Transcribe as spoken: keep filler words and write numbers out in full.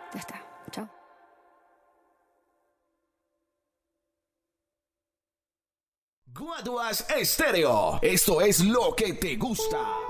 Ya está. Chao. Guaduas Estéreo. Esto es lo que te gusta.